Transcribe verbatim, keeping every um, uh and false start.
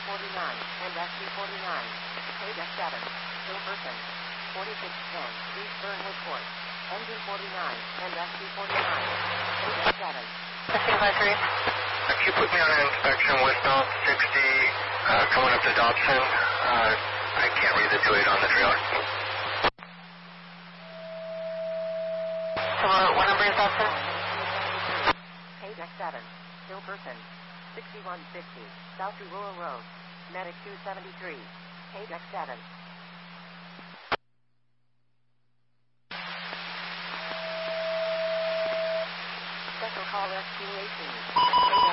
forty-nine and S C forty-nine. Page X seven. Still person. forty-six ten. East Burnwood Court. Engine forty-nine and S C forty-nine. Page X seven. Advisory. If you put me on an inspection westbound sixty, uh, coming up to Dobson, uh, I can't read the two eight on the trailer. So uh, what number is Dobson? Page X seven. Still person. sixty-one fifty. South to Rural Road. Medic two seventy-three. Page X seven. Special call S Q eighteen.